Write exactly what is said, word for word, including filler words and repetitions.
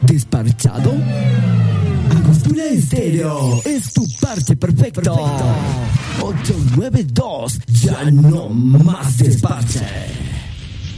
¿Desparchado? Angostura Estéreo es tu parche perfecto. perfecto. ocho nueve dos, ya no más desparche.